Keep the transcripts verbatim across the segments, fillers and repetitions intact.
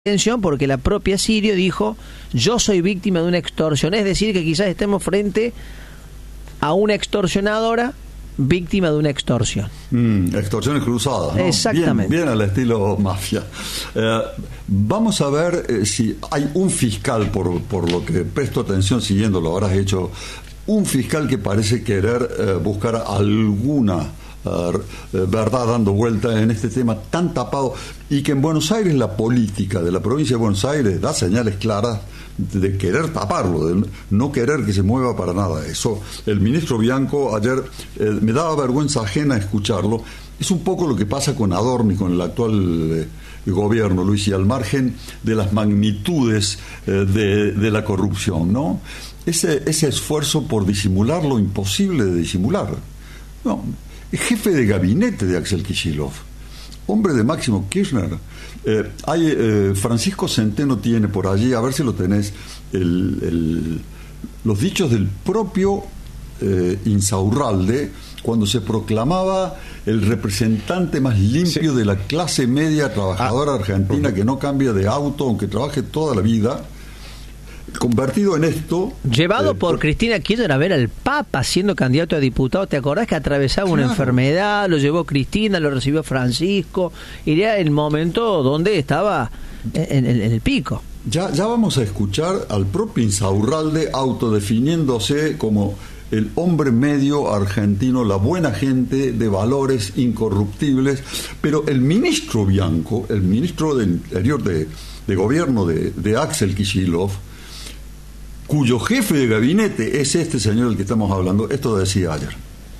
Atención, porque la propia Sirio dijo: yo soy víctima de una extorsión, es decir, que quizás estemos frente a una extorsionadora víctima de una extorsión. Mm, extorsiones cruzadas, ¿no? Exactamente. Bien, bien al estilo mafia. Eh, vamos a ver eh, si hay un fiscal, por, por lo que presto atención siguiendo, lo habrás hecho, un fiscal que parece querer eh, buscar alguna Uh, verdad dando vuelta en este tema tan tapado, y que en Buenos Aires la política de la provincia de Buenos Aires da señales claras de querer taparlo, de no querer que se mueva para nada eso. El ministro Bianco ayer eh, me daba vergüenza ajena escucharlo. Es un poco lo que pasa con Adorni, con el actual eh, gobierno, Luis, y al margen de las magnitudes eh, de, de la corrupción, ¿no? Ese, ese esfuerzo por disimular lo imposible de disimular. No, jefe de gabinete de Axel Kicillof, hombre de Máximo Kirchner. Eh, hay, eh, Francisco Centeno tiene por allí, a ver si lo tenés, el, el, los dichos del propio eh, Insaurralde, cuando se proclamaba el representante más limpio sí. de la clase media trabajadora ah, argentina, uh-huh. que no cambia de auto, aunque trabaje toda la vida. Convertido en esto, llevado eh, por, por Cristina Kirchner a ver al Papa siendo candidato a diputado. ¿Te acordás que atravesaba claro. una enfermedad? Lo llevó Cristina, lo recibió Francisco, y era el momento donde estaba en, en, en el pico. Ya, ya vamos a escuchar al propio Insaurralde autodefiniéndose como el hombre medio argentino, la buena gente de valores incorruptibles. Pero el ministro Bianco, el ministro del Interior de, de gobierno de, de Axel Kicillof, cuyo jefe de gabinete es este señor del que estamos hablando, esto decía ayer.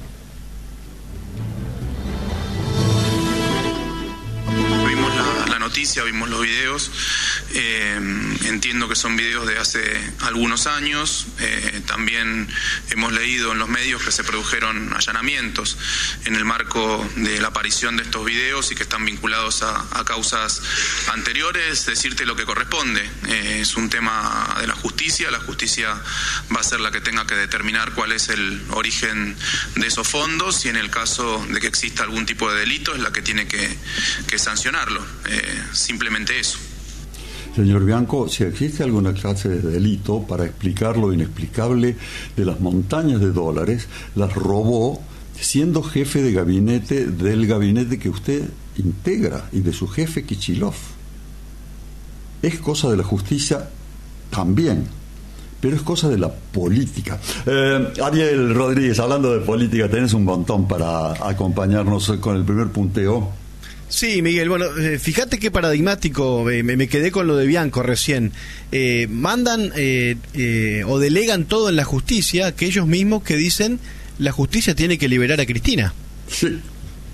Vimos la, la noticia, vimos los videos. Eh, entiendo que son videos de hace algunos años. Eh, también hemos leído en los medios que se produjeron allanamientos en el marco de la aparición de estos videos y que están vinculados a, a causas anteriores. Decirte lo que corresponde. Eh, es un tema de la justicia. La justicia va a ser la que tenga que determinar cuál es el origen de esos fondos, y en el caso de que exista algún tipo de delito es la que tiene que, que sancionarlo. Eh, simplemente eso. Señor Bianco, si existe alguna clase de delito, para explicar lo inexplicable de las montañas de dólares, las robó siendo jefe de gabinete del gabinete que usted integra y de su jefe Kicillof. Es cosa de la justicia también, pero es cosa de la política. Eh, Ariel Rodríguez, hablando de política, tenés un montón para acompañarnos con el primer punteo. Sí, Miguel, bueno, eh, fíjate qué paradigmático, eh, me, me quedé con lo de Bianco recién. Eh, mandan eh, eh, o delegan todo en la justicia, que ellos mismos que dicen la justicia tiene que liberar a Cristina. Sí.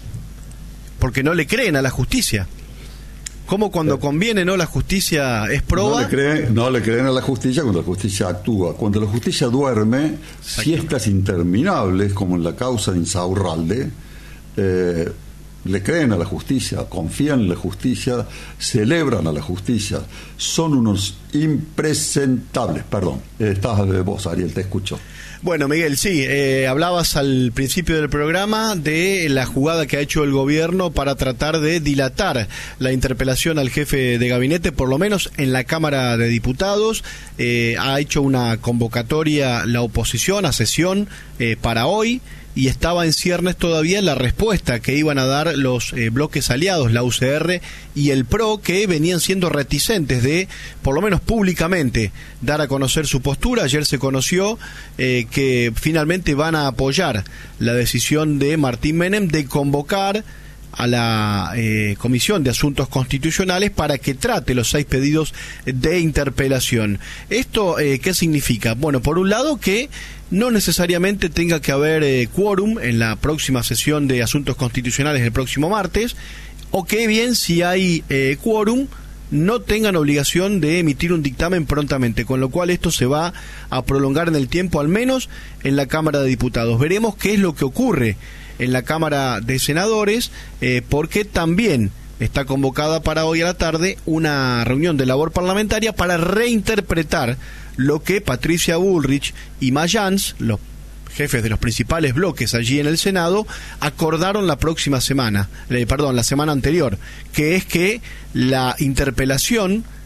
Porque no le creen a la justicia. ¿Cómo cuando sí. conviene, no, la justicia es proba? No le creen, no le creen a la justicia cuando la justicia actúa. Cuando la justicia duerme, siestas interminables, como en la causa de Insaurralde, eh, le creen a la justicia, confían en la justicia, celebran a la justicia, son unos impresentables. Perdón, estás de vos, Ariel, te escucho. Bueno, Miguel, sí, eh, hablabas al principio del programa de la jugada que ha hecho el gobierno para tratar de dilatar la interpelación al jefe de gabinete, por lo menos en la Cámara de Diputados. Eh, ha hecho una convocatoria la oposición a sesión eh, para hoy, y estaba en ciernes todavía la respuesta que iban a dar los eh, bloques aliados, la U C R y el P R O, que venían siendo reticentes de, por lo menos públicamente, dar a conocer su postura. Ayer se conoció eh, que finalmente van a apoyar la decisión de Martín Menem de convocar a la eh, Comisión de Asuntos Constitucionales para que trate los seis pedidos de interpelación. ¿Esto eh, qué significa? Bueno, por un lado que no necesariamente tenga que haber eh, quórum en la próxima sesión de Asuntos Constitucionales el próximo martes, o que bien si hay eh, quórum no tengan obligación de emitir un dictamen prontamente, con lo cual esto se va a prolongar en el tiempo, al menos en la Cámara de Diputados. Veremos qué es lo que ocurre en la Cámara de Senadores, eh, porque también está convocada para hoy a la tarde una reunión de labor parlamentaria para reinterpretar lo que Patricia Bullrich y Mayans, los jefes de los principales bloques allí en el Senado acordaron la próxima semana, eh, perdón, la semana anterior, que es que la interpelación